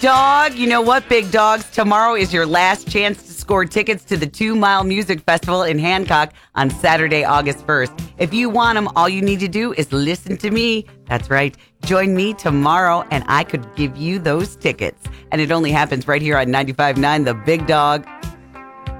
dog. You know what, big dogs? Tomorrow is your last chance to score tickets to the 2 Mile Music Festival in Hancock on Saturday, August 1st. If you want them, all you need to do is listen to me. That's right. Join me tomorrow, and I could give you those tickets. And it only happens right here on 95.9 The Big Dog.